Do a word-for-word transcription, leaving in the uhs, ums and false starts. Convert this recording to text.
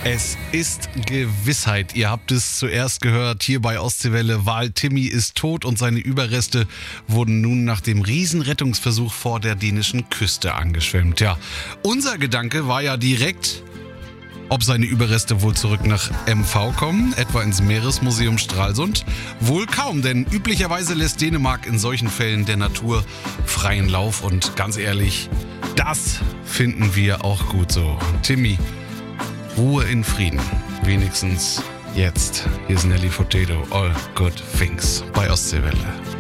Es ist Gewissheit. Ihr habt es zuerst gehört hier bei Ostseewelle. Wal Timmy ist tot und seine Überreste wurden nun nach dem Riesenrettungsversuch vor der dänischen Küste angeschwemmt. Ja, unser Gedanke war ja direkt, ob seine Überreste wohl zurück nach M V kommen, etwa ins Meeresmuseum Stralsund. Wohl kaum, denn üblicherweise lässt Dänemark in solchen Fällen der Natur freien Lauf. Und ganz ehrlich, das finden wir auch gut so. Timmy, Ruhe in Frieden. Wenigstens jetzt. Hier ist Nelly Furtado. All good things bei Ostseewelle.